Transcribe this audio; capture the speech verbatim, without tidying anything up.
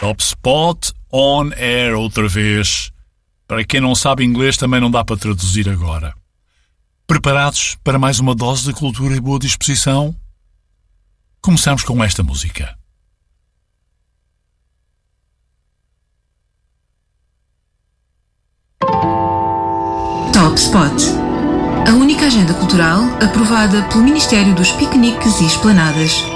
Top Spot on air outra vez. Para quem não sabe inglês também não dá para traduzir agora. Preparados para mais uma dose de cultura e boa disposição? Começamos com esta música. Top Spot, a única agenda cultural aprovada pelo Ministério dos Piqueniques e Esplanadas.